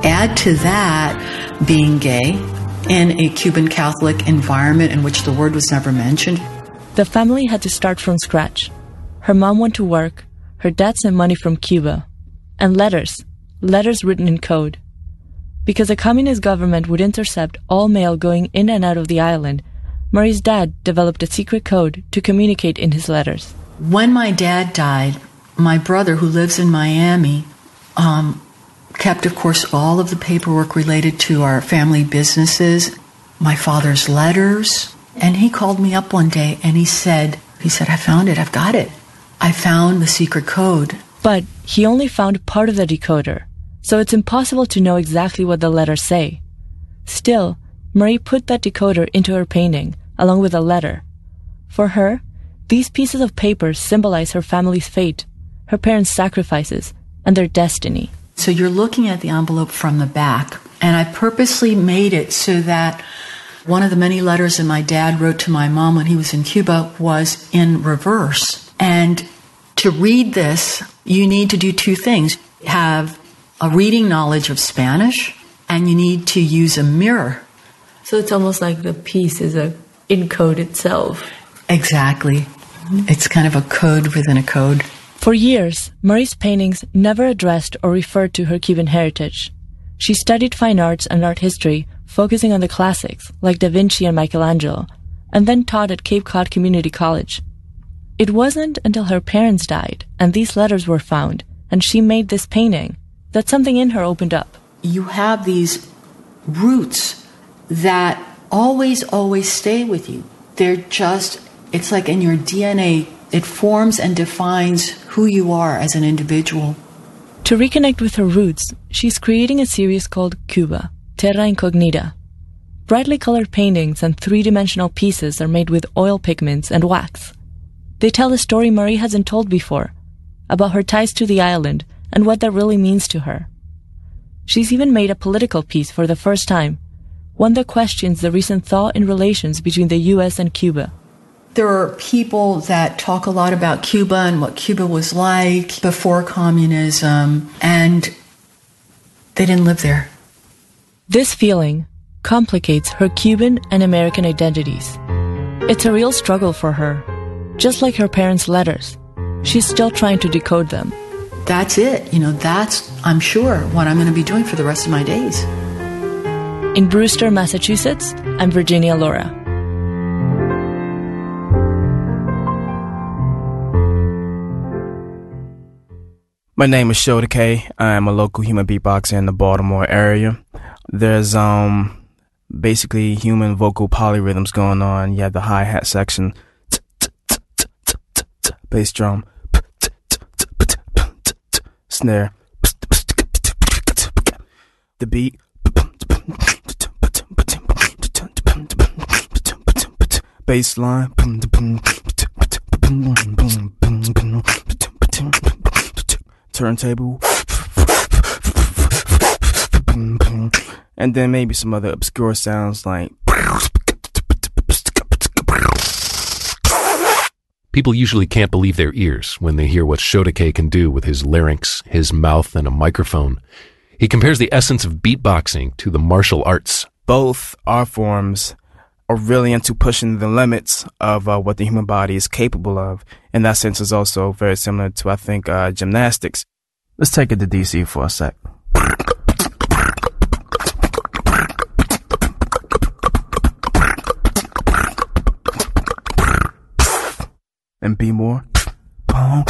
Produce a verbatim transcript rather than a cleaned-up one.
Add to that being gay in a Cuban Catholic environment in which the word was never mentioned. The family had to start from scratch. Her mom went to work, her dad sent money from Cuba, and letters, letters written in code. Because the communist government would intercept all mail going in and out of the island, Marie's dad developed a secret code to communicate in his letters. When my dad died, my brother, who lives in Miami, um, kept, of course, all of the paperwork related to our family businesses, my father's letters, and he called me up one day and he said, he said, I found it, I've got it. I found the secret code. But he only found part of the decoder, so it's impossible to know exactly what the letters say. Still, Marie put that decoder into her painting, along with a letter. For her, these pieces of paper symbolize her family's fate, her parents' sacrifices, and their destiny. So you're looking at the envelope from the back, and I purposely made it so that one of the many letters that my dad wrote to my mom when he was in Cuba was in reverse. And to read this, you need to do two things. Have a reading knowledge of Spanish, and you need to use a mirror. So it's almost like the piece is a in code itself. Exactly. It's kind of a code within a code. For years, Marie's paintings never addressed or referred to her Cuban heritage. She studied fine arts and art history, focusing on the classics, like Da Vinci and Michelangelo, and then taught at Cape Cod Community College. It wasn't until her parents died, and these letters were found, and she made this painting, that something in her opened up. You have these roots that always, always stay with you. They're just, it's like in your D N A. It forms and defines who you are as an individual. To reconnect with her roots, she's creating a series called Cuba, Terra Incognita. Brightly colored paintings and three-dimensional pieces are made with oil pigments and wax. They tell a story Marie hasn't told before, about her ties to the island and what that really means to her. She's even made a political piece for the first time, one that questions the recent thaw in relations between the U S and Cuba. There are people that talk a lot about Cuba and what Cuba was like before communism, and they didn't live there. This feeling complicates her Cuban and American identities. It's a real struggle for her. Just like her parents' letters, she's still trying to decode them. That's it. You know, that's, I'm sure, what I'm going to be doing for the rest of my days. In Brewster, Massachusetts, I'm Virginia Laura. My name is Shota K. I am a local human beatboxer in the Baltimore area. There's um basically human vocal polyrhythms going on. You have the hi-hat section, bass drum, snare, the beat, bass line, turntable, and then maybe some other obscure sounds like. People usually can't believe their ears when they hear what Shota K can do with his larynx, his mouth, and a microphone. He compares the essence of beatboxing to the martial arts. Both art forms are really into pushing the limits of uh, what the human body is capable of. In that sense, is also very similar to, I think, uh, gymnastics. Let's take it to D C for a sec. And be more.